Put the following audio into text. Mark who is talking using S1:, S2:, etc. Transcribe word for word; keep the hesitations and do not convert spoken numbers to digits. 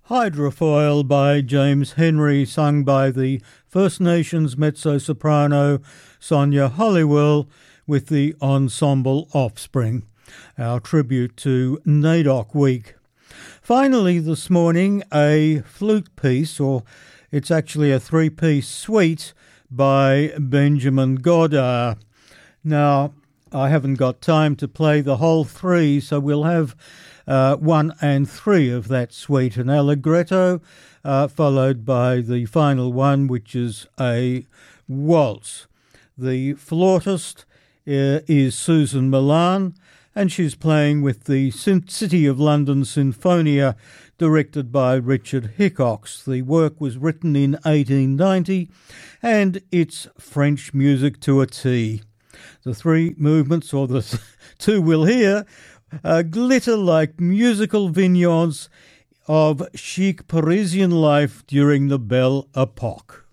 S1: Hydrofoil by James Henry, sung by the First Nations mezzo-soprano Sonia Hollywell with the ensemble Offspring, our tribute to NAIDOC Week. Finally this morning, a flute piece, or it's actually a three-piece suite by Benjamin Godard. Now, I haven't got time to play the whole three, so we'll have uh, one and three of that suite, an allegretto, uh, followed by the final one, which is a waltz. The flautist uh, is Susan Milan, and she's playing with the City of London Sinfonia, directed by Richard Hickox. The work was written in eighteen ninety, and it's French music to a T. The three movements, or the two we'll hear, uh, glitter like musical vignettes of chic Parisian life during the Belle Epoque.